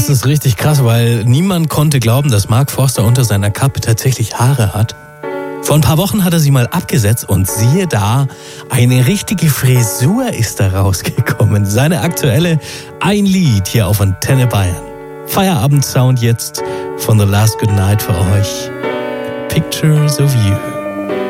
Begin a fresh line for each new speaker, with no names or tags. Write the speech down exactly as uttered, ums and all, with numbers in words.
Das ist richtig krass, weil niemand konnte glauben, dass Mark Forster unter seiner Kappe tatsächlich Haare hat. Vor ein paar Wochen hat er sie mal abgesetzt und siehe da, eine richtige Frisur ist da rausgekommen. Seine aktuelle Ein Lied hier auf Antenne Bayern. Feierabendsound jetzt von The Last Good Night für euch. Pictures of You.